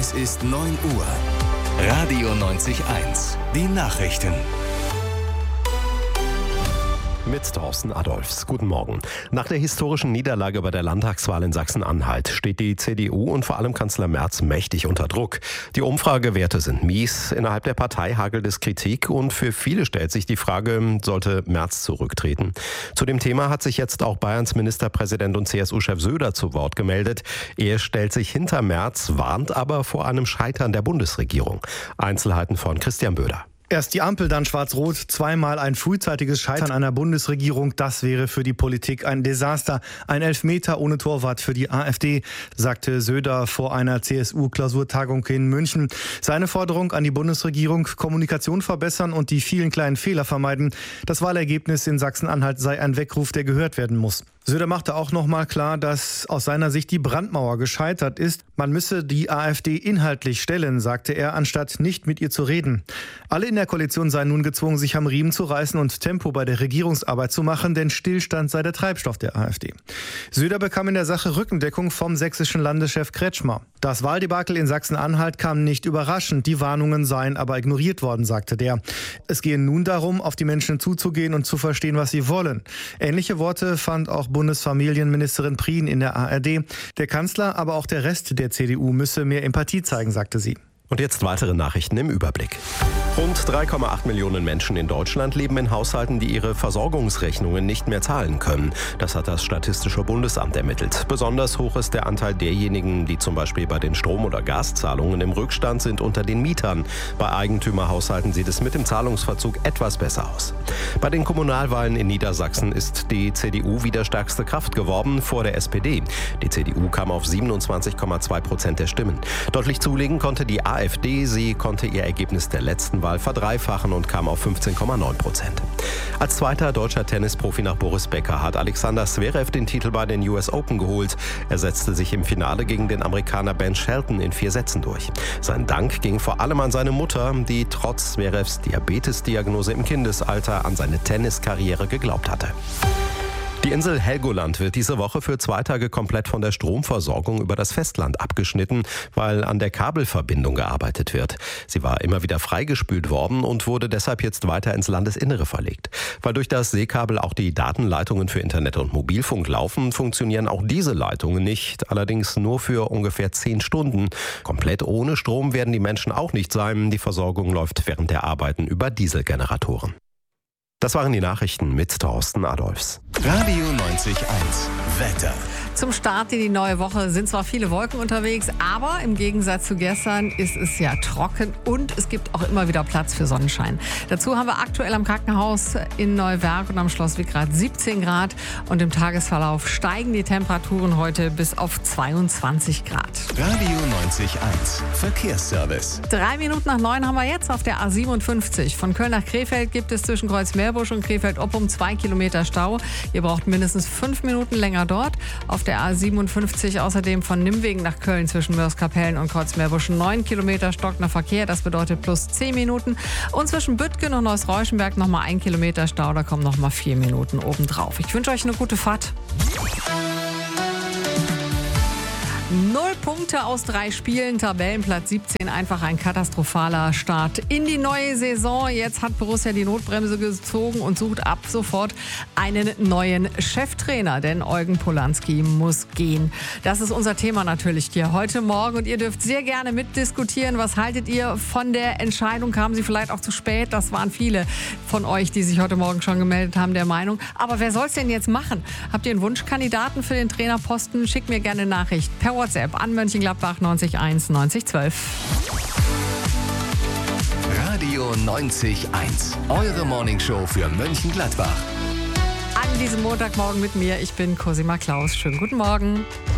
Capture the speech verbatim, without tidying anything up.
Es ist neun Uhr. Radio neunzig eins. Die Nachrichten. Mit Thorsten Adolfs. Guten Morgen. Nach der historischen Niederlage bei der Landtagswahl in Sachsen-Anhalt steht die C D U und vor allem Kanzler Merz mächtig unter Druck. Die Umfragewerte sind mies, innerhalb der Partei hagelt es Kritik und für viele stellt sich die Frage, sollte Merz zurücktreten? Zu dem Thema hat sich jetzt auch Bayerns Ministerpräsident und C S U-Chef Söder zu Wort gemeldet. Er stellt sich hinter Merz, warnt aber vor einem Scheitern der Bundesregierung. Einzelheiten von Christian Böder. Erst die Ampel, dann Schwarz-Rot, zweimal ein frühzeitiges Scheitern einer Bundesregierung. Das wäre für die Politik ein Desaster. Ein Elfmeter ohne Torwart für die AfD, sagte Söder vor einer C S U-Klausurtagung in München. Seine Forderung an die Bundesregierung: Kommunikation verbessern und die vielen kleinen Fehler vermeiden. Das Wahlergebnis in Sachsen-Anhalt sei ein Weckruf, der gehört werden muss. Söder machte auch noch mal klar, dass aus seiner Sicht die Brandmauer gescheitert ist. Man müsse die AfD inhaltlich stellen, sagte er, anstatt nicht mit ihr zu reden. Alle in der Koalition seien nun gezwungen, sich am Riemen zu reißen und Tempo bei der Regierungsarbeit zu machen, denn Stillstand sei der Treibstoff der AfD. Söder bekam in der Sache Rückendeckung vom sächsischen Landeschef Kretschmer. Das Wahldebakel in Sachsen-Anhalt kam nicht überraschend, die Warnungen seien aber ignoriert worden, sagte der. Es gehe nun darum, auf die Menschen zuzugehen und zu verstehen, was sie wollen. Ähnliche Worte fand auch Bundesfamilienministerin Prien in der A R D. Der Kanzler, aber auch der Rest der C D U müsse mehr Empathie zeigen, sagte sie. Und jetzt weitere Nachrichten im Überblick. Rund drei Komma acht Millionen Menschen in Deutschland leben in Haushalten, die ihre Versorgungsrechnungen nicht mehr zahlen können. Das hat das Statistische Bundesamt ermittelt. Besonders hoch ist der Anteil derjenigen, die zum Beispiel bei den Strom- oder Gaszahlungen im Rückstand sind, unter den Mietern. Bei Eigentümerhaushalten sieht es mit dem Zahlungsverzug etwas besser aus. Bei den Kommunalwahlen in Niedersachsen ist die C D U wieder stärkste Kraft geworden vor der S P D. Die C D U kam auf siebenundzwanzig Komma zwei Prozent der Stimmen. Deutlich zulegen konnte die AfD, sie konnte ihr Ergebnis der letzten Wahl verdreifachen und kam auf fünfzehn Komma neun Prozent. Als zweiter deutscher Tennisprofi nach Boris Becker hat Alexander Zverev den Titel bei den U S Open geholt. Er setzte sich im Finale gegen den Amerikaner Ben Shelton in vier Sätzen durch. Sein Dank ging vor allem an seine Mutter, die trotz Zverevs Diabetesdiagnose im Kindesalter an seine Tenniskarriere geglaubt hatte. Die Insel Helgoland wird diese Woche für zwei Tage komplett von der Stromversorgung über das Festland abgeschnitten, weil an der Kabelverbindung gearbeitet wird. Sie war immer wieder freigespült worden und wurde deshalb jetzt weiter ins Landesinnere verlegt. Weil durch das Seekabel auch die Datenleitungen für Internet und Mobilfunk laufen, funktionieren auch diese Leitungen nicht, allerdings nur für ungefähr zehn Stunden. Komplett ohne Strom werden die Menschen auch nicht sein. Die Versorgung läuft während der Arbeiten über Dieselgeneratoren. Das waren die Nachrichten mit Thorsten Adolfs. Radio neunzig eins. Wetter. Zum Start in die neue Woche sind zwar viele Wolken unterwegs, aber im Gegensatz zu gestern ist es ja trocken und es gibt auch immer wieder Platz für Sonnenschein. Dazu haben wir aktuell am Krankenhaus in Neuwerk und am Schloss Wickrath siebzehn Grad und im Tagesverlauf steigen die Temperaturen heute bis auf zweiundzwanzig Grad. Radio neunzig eins. Verkehrsservice. Drei Minuten nach neun haben wir jetzt auf der A siebenundfünfzig. Von Köln nach Krefeld gibt es zwischen Kreuzmeerbusch und Krefeld-Oppum zwei Kilometer Stau. Ihr braucht mindestens fünf Minuten länger dort. Auf der A siebenundfünfzig außerdem von Nimwegen nach Köln zwischen Mörs-Kapellen und Kreuzmeerbusch neun Kilometer stockender Verkehr. Das bedeutet plus zehn Minuten. Und zwischen Büttgen und Neuss-Reuschenberg nochmal ein Kilometer Stau. Da kommen nochmal vier Minuten obendrauf. Ich wünsche euch eine gute Fahrt. Null Punkte aus drei Spielen, Tabellenplatz siebzehn, einfach ein katastrophaler Start in die neue Saison. Jetzt hat Borussia die Notbremse gezogen und sucht ab sofort einen neuen Cheftrainer, denn Eugen Polanski muss gehen. Das ist unser Thema natürlich hier heute Morgen und ihr dürft sehr gerne mitdiskutieren. Was haltet ihr von der Entscheidung? Kamen sie vielleicht auch zu spät? Das waren viele von euch, die sich heute Morgen schon gemeldet haben, der Meinung. Aber wer soll es denn jetzt machen? Habt ihr einen Wunschkandidaten für den Trainerposten? Schickt mir gerne eine Nachricht per WhatsApp an Mönchengladbach neunzig eins neunzig zwölf. Radio neunzig eins. Eure Morningshow für Mönchengladbach. An diesem Montagmorgen mit mir. Ich bin Cosima Klaus. Schönen guten Morgen.